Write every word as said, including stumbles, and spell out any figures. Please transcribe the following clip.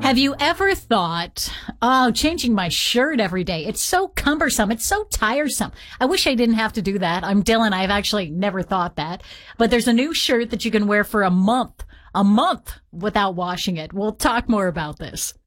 Have you ever thought, oh, changing my shirt every day, it's so cumbersome, it's so tiresome. I wish I didn't have to do that. I'm Dylan. I've actually never thought that. But there's a new shirt that you can wear for a month, a month without washing it. We'll talk more about this.